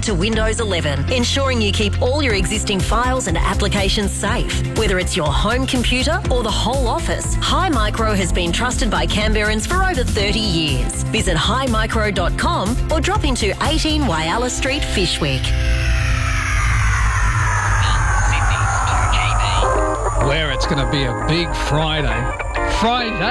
upgrade to Windows 11, ensuring you keep all your existing files and applications safe. Whether it's your home computer or the whole office, Hi Micro has been trusted by Canberrans for over 30 years. Visit himicro.com or drop into 18 Whyalla Street, Fishwick. Where it's going to be a big Friday.